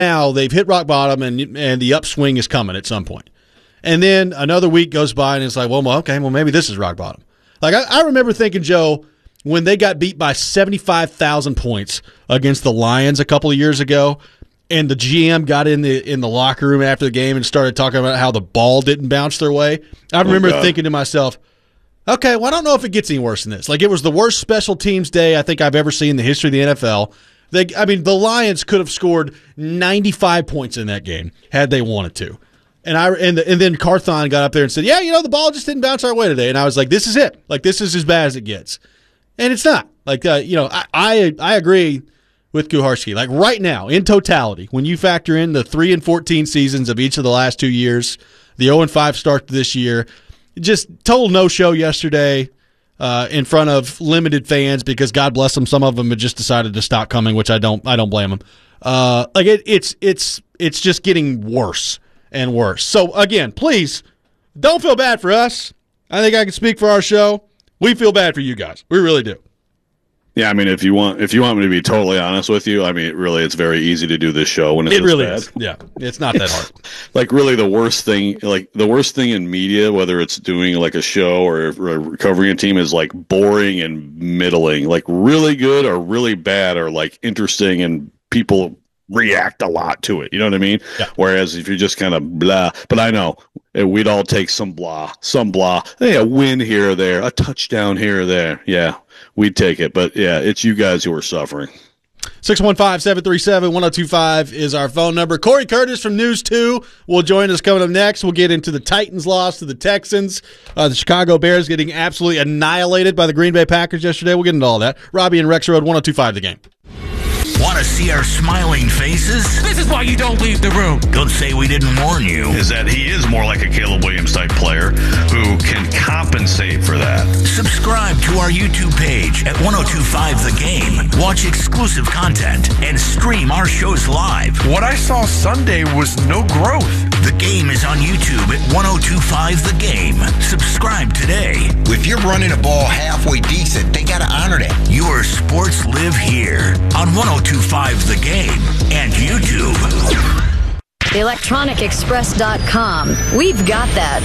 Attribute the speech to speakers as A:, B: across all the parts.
A: now they've hit rock bottom and the upswing is coming at some point. And then another week goes by and it's like, well, okay, well, maybe this is rock bottom. Like I remember thinking, Joe, when they got beat by 75,000 points against the Lions a couple of years ago, and the GM got in the locker room after the game and started talking about how the ball didn't bounce their way. I remember thinking to myself, okay, well, I don't know if it gets any worse than this. Like, it was the worst special teams day I think I've ever seen in the history of the NFL. The Lions could have scored 95 points in that game had they wanted to. And then Carthon got up there and said, yeah, the ball just didn't bounce our way today. And I was like, this is it. Like, this is as bad as it gets. And it's not. Like, I agree with Kuharski. Like, right now, in totality, when you factor in the 3-14 seasons of each of the last 2 years, the 0-5 start to this year, just total no-show yesterday in front of limited fans because, God bless them, some of them had just decided to stop coming, which I don't blame them. It's just getting worse and worse. So, again, please, don't feel bad for us. I think I can speak for our show. We feel bad for you guys. We really do.
B: Yeah, I mean, if you want me to be totally honest with you, I mean, really, it's very easy to do this show when it's this
A: really
B: bad.
A: Is. Yeah, it's not that hard.
B: Like, really, the worst thing in media, whether it's doing like a show or covering a team, is like boring and middling. Like, really good or really bad or like interesting, and people react a lot to it. You know what I mean?
A: Yeah.
B: Whereas if you're just kind of blah, but I know we'd all take some blah. Hey, a win here or there, a touchdown here or there. Yeah, we'd take it. But yeah, it's you guys who are suffering.
A: 615-737-1025 is our phone number. Corey Curtis from News 2 will join us coming up next. We'll get into the Titans' loss to the Texans. The Chicago Bears getting absolutely annihilated by the Green Bay Packers yesterday. We'll get into all that. Robbie and Rex Road, 1025 The Game.
C: Want to see our smiling faces? This is why you don't leave the room. Don't say we didn't warn you.
D: Is that he is more like a Caleb Williams type player who can compensate for that.
C: Subscribe to our YouTube page at 1025 The Game. Watch exclusive content and stream our shows live.
E: What I saw Sunday was no growth.
C: The Game is on YouTube at 1025 The Game. Subscribe today.
F: If you're running a ball halfway decent, they got to honor that.
C: Your sports live here on 1025 The Game and YouTube.
G: ElectronicExpress.com. We've got that.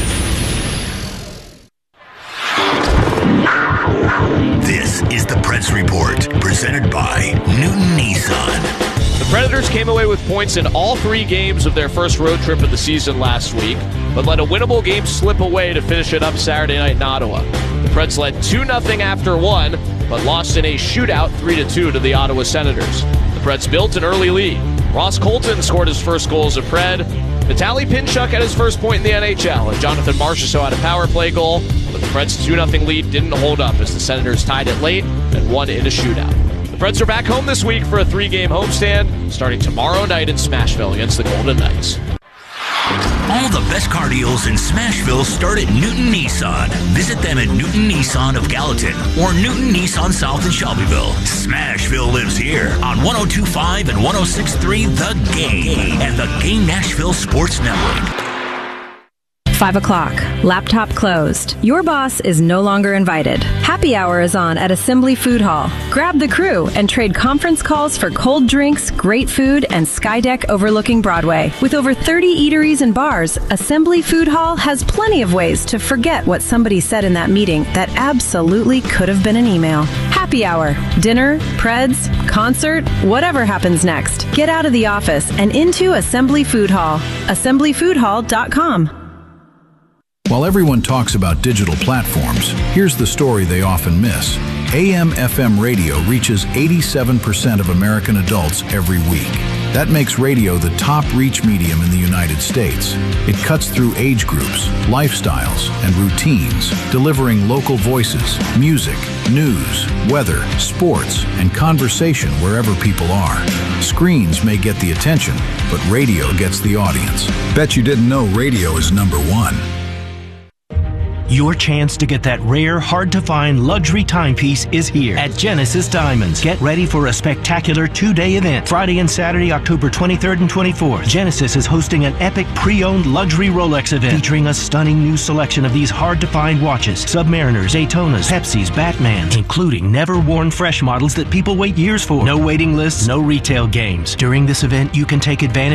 C: This is the Preds Report, presented by Newton Nissan.
H: The Predators came away with points in all 3 games of their first road trip of the season last week, but let a winnable game slip away to finish it up Saturday night in Ottawa. The Preds led 2-0 after 1, but lost in a shootout 3-2 to the Ottawa Senators. The Preds built an early lead. Ross Colton scored his first goal as a Pred. Vitaly Pinchuk had his first point in the NHL, and Jonathan Marchessault had a power play goal, but the Preds' 2-0 lead didn't hold up as the Senators tied it late and won in a shootout. The Preds are back home this week for a 3-game homestand, starting tomorrow night in Smashville against the Golden Knights.
C: All the best car deals in Smashville start at Newton Nissan. Visit them at Newton Nissan of Gallatin or Newton Nissan South in Shelbyville. Smashville lives here on 1025 and 1063 The Game and the Game Nashville Sports Network.
I: 5 o'clock. Laptop closed. Your boss is no longer invited. Happy hour is on at Assembly Food Hall. Grab the crew and trade conference calls for cold drinks, great food, and Skydeck overlooking Broadway. With over 30 eateries and bars, Assembly Food Hall has plenty of ways to forget what somebody said in that meeting that absolutely could have been an email. Happy hour, dinner, Preds, concert, whatever happens next. Get out of the office and into Assembly Food Hall. assemblyfoodhall.com.
J: While everyone talks about digital platforms, here's the story they often miss. AM/FM radio reaches 87% of American adults every week. That makes radio the top reach medium in the United States. It cuts through age groups, lifestyles, and routines, delivering local voices, music, news, weather, sports, and conversation wherever people are. Screens may get the attention, but radio gets the audience. Bet you didn't know radio is #1.
K: Your chance to get that rare, hard-to-find luxury timepiece is here at Genesis Diamonds. Get ready for a spectacular two-day event. Friday and Saturday, October 23rd and 24th. Genesis is hosting an epic pre-owned luxury Rolex event featuring a stunning new selection of these hard-to-find watches. Submariners, Daytonas, Pepsis, Batmans, including never-worn fresh models that people wait years for. No waiting lists, no retail games. During this event, you can take advantage